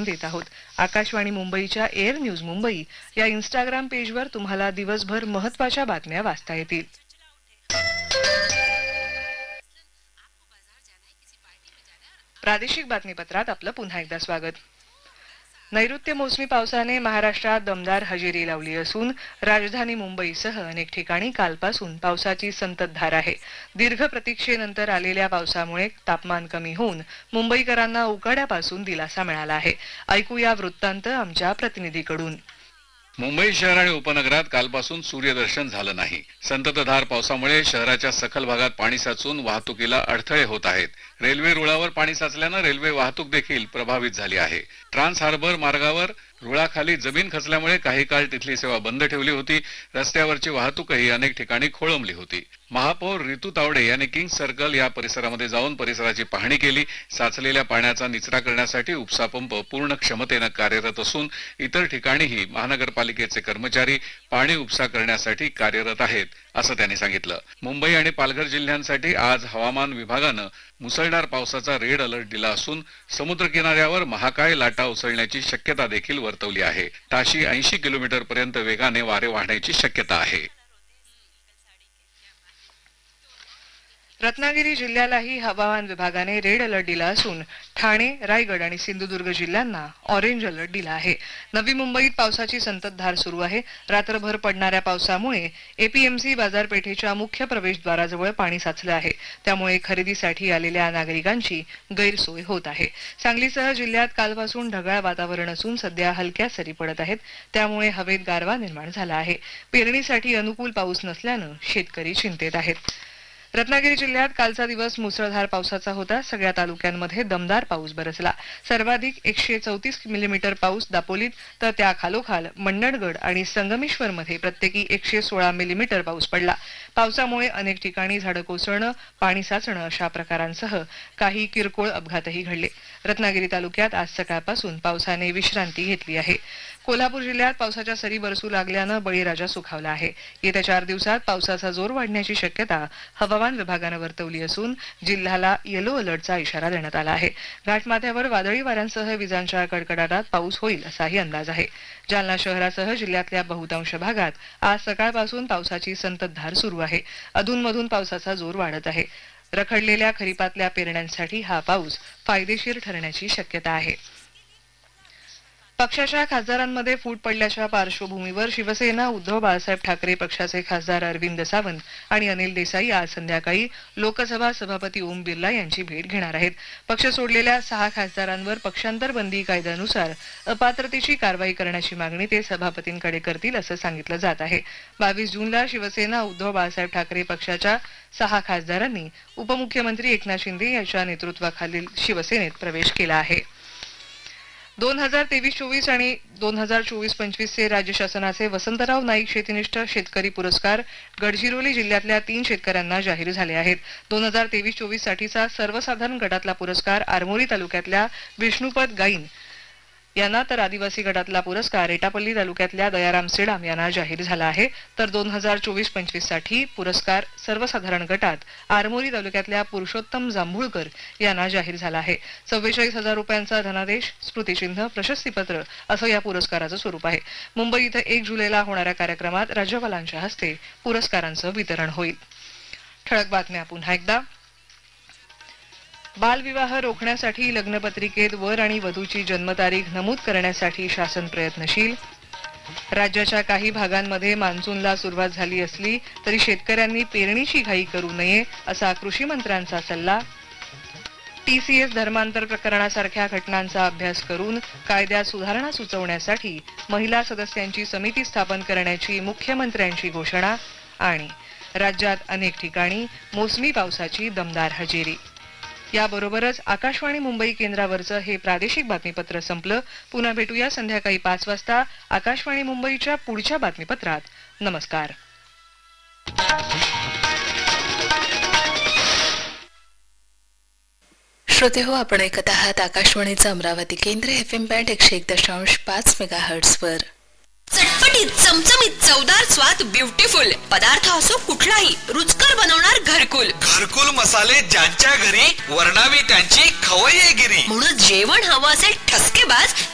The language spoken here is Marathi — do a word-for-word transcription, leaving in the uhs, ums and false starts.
देत आहोत. आकाशवाणी मुंबईच्या एअर न्यूज मुंबई या इंस्टाग्राम पेजवर तुम्हाला दिवसभर महत्त्वाच्या बातम्या वाचता येतील. प्रादेशिक बातमीपत्रात आपलं पुन्हा एकदा स्वागत. नैऋत्य मोसमी पावसाने महाराष्ट्रात दमदार हजेरी लावली असून राजधानी मुंबईसह अनेक ठिकाणी कालपासून पावसाची संततधार आहे. दीर्घ प्रतीक्षेनंतर आलेल्या पावसामुळे तापमान कमी होऊन मुंबईकरांना उकाड्यापासून दिलासा मिळाला आहे. ऐकूया वृत्तांत आमच्या प्रतिनिधीकडून. मुंबई शहर आणि उपनगरात कालपासून सूर्यदर्शन झालं नाही. संततधार पावसामुळे शहराच्या सखल भागात पाणी साचून वाहतुकीला अडथळे होत आहेत. रेल्वे रुळावर पाणी साचल्यानं रेल्वे वाहतूक देखील प्रभावित झाली आहे. ट्रान्स हार्बर मार्गावर रुळाखाली जमीन खचल्यामुळे काही काळ तिथली सेवा बंद ठेवली होती. रस्त्यावरची वाहतूकही अनेक ठिकाणी खोळंबली होती. महापौर रितू तावडे यांनी किंग सर्कल या परिसरामध्ये जाऊन परिसराची पाहणी केली. साचलेल्या पाण्याचा निचरा करण्यासाठी उपसा पंप पूर्ण क्षमतेनं कार्यरत असून इतर ठिकाणीही महानगरपालिकेचे कर्मचारी पाणी उपसा करण्यासाठी कार्यरत आहेत असं त्यांनी सांगितलं. मुंबई आणि पालघर जिल्ह्यांसाठी आज हवामान विभागानं मुसळधार पावसाचा रेड अलर्ट दिला असून समुद्र किनाऱ्यावर महाकाय लाटा उसळण्याची शक्यता देखील वर्तवली आहे. ताशी ऐंशी किलोमीटर पर्यंत वेगाने वारे वाहण्याची शक्यता आहे. रत्नागिरी जिल्ह्यालाही हवामान विभागाने रेड अलर्ट दिला असून ठाणे, रायगड आणि सिंधुदुर्ग जिल्ह्यांना ऑरेंज अलर्ट दिला आहे. नवी मुंबईत पावसाची संततधार सुरू आहे. रात्रभर पडणाऱ्या पावसामुळे एपीएमसी बाजारपेठेच्या मुख्य प्रवेशद्वाराजवळ पाणी साचलं आहे. त्यामुळे खरेदीसाठी आलेल्या नागरिकांची गैरसोय होत आहे. सांगलीसह जिल्ह्यात कालपासून ढगाळ वातावरण असून सध्या हलक्या सरी पडत आहेत. त्यामुळे हवेत गारवा निर्माण झाला आहे. पेरणीसाठी अनुकूल पाऊस नसल्यानं शेतकरी चिंतेत आहेत. रत्नागिरी जिल्ह्यात कालचा दिवस मुसळधार पावसाचा होता. सगळ्या तालुक्यांमध्ये दमदार पाऊस बरसला. सर्वाधिक एकशे चौतीस मिलीमीटर पाऊस दापोलीत तर त्या खालोखाल मंडणगड आणि संगमेश्वरमध्ये प्रत्येकी एकशे सोळा मिलीमीटर पाऊस पडला. पावसामुळे अनेक ठिकाणी झाडं कोसळणं, पाणी साचणं अशा प्रकारांसह काही किरकोळ अपघातही घडले. रत्नागिरी तालुक्यात आज सकाळपासून पावसाने विश्रांती घेतली आहे. कोल्हापूर जिल्ह्यात पावसाच्या सरी बरसू लागल्यानं बळीराजा सुखावला आहे. येत्या चार दिवसात पावसाचा जोर वाढण्याची शक्यता हवामान विभागानं वर्तवली असून जिल्ह्याला येलो अलर्टचा इशारा देण्यात आला आहे. घाटमाथ्यावर वादळी वाऱ्यांसह विजांच्या कडकडाटात पाऊस होईल असाही अंदाज आहे. जालना शहरासह जिल्ह्यातल्या बहुतांश भागात आज सकाळपासून पावसाची संततधार सुरू आहे. अधूनमधून पावसाचा जोर वाढत आहे. रखडलेल्या खरीपातल्या पेरण्यांसाठी हा पाऊस फायदेशीर ठरण्याची शक्यता आहे. पक्षाच्या खासदारांमध्ये फूट पडल्याच्या पार्श्वभूमीवर शिवसेना उद्धव बाळासाहेब ठाकरे पक्षाचे खासदार अरविंद सावंत आणि अनिल देसाई आज संध्याकाळी लोकसभा सभापती ओम बिर्ला यांची भेट घेणार आहेत. पक्ष सोडलेल्या सहा खासदारांवर पक्षांतर बंदी कायद्यानुसार अपात्रतेची कारवाई करण्याची मागणी ते सभापतींकडे करतील असं सांगितलं जात आहे. बावीस जूनला शिवसेना उद्धव बाळासाहेब ठाकरे पक्षाच्या सहा खासदारांनी उपमुख्यमंत्री एकनाथ शिंदे यांच्या नेतृत्वाखालील शिवसेनेत प्रवेश केला आहे. दोन हजार तेवीस चोवीस आणि दोन हजार चोवीस पंचवीस चे राज्य शासनाचे वसंतराव नाईक शेतीनिष्ठ शेतकरी पुरस्कार गडचिरोली जिल्ह्यातल्या तीन शेतकऱ्यांना जाहीर झाले आहेत. दोन हजार तेवीस चोवीस साठीचा सर्वसाधारण गटातला पुरस्कार आरमोरी तालुक्यातल्या विष्णुपद गाईन यांना तर आदिवासी गटातला पुरस्कार एटापल्ली तालुक्यातल्या दयाराम सेडाम यांना जाहीर झाला आहे. तर दोन हजार चोवीस पंचवीस साठी पुरस्कार सर्वसाधारण गटात आरमोरी तालुक्यातल्या पुरुषोत्तम जांभूळकर यांना जाहीर झाला आहे. चव्वेचाळीस हजार रुपयांचा धनादेश, स्मृतिचिन्ह, प्रशस्तीपत्र असं या पुरस्काराचं स्वरूप आहे. मुंबई इथं एक जुलैला होणाऱ्या कार्यक्रमात राज्यपालांच्या हस्ते पुरस्कारांचं वितरण होईल. ठळक बातम्या पुन्हा एकदा. बालविवाह रोखण्यासाठी लग्नपत्रिकेत वर आणि वधूची जन्मतारीख नमूद करण्यासाठी शासन प्रयत्नशील. राज्याच्या काही भागांमध्ये मान्सूनला सुरुवात झाली असली तरी शेतकऱ्यांनी पेरणीची घाई करू नये असा कृषी मंत्र्यांचा सल्ला. टीसीएस धर्मांतर प्रकरणासारख्या घटनांचा अभ्यास करून कायद्यात सुधारणा सुचवण्यासाठी महिला सदस्यांची समिती स्थापन करण्याची मुख्यमंत्र्यांची घोषणा. आणि राज्यात अनेक ठिकाणी मोसमी पावसाची दमदार हजेरी. याबरोबरच आकाशवाणी मुंबई केंद्रावरचं हे प्रादेशिक बातमीपत्र संपलं. पुन्हा भेटूया संध्याकाळी पाच वाजता आकाशवाणी मुंबईच्या पुढच्या बातमीपत्रात. नमस्कार. श्रोते हो, आपण ऐकत आहात आकाशवाणीचं अमरावती केंद्र एफ एम बँड एकशे एक दशांश पाच मेगा हर्ट्झवर. चटपटीत, चमचमीत, चवदार स्वाद, ब्युटिफुल पदार्थ असो कुठलाही रुचकर बनवणार घरकुल. घरकुल मसाले ज्यांच्या घरी वर्णावी त्यांची खवय्येगिरी. म्हणून जेवण हवं असेल ठसकेबाज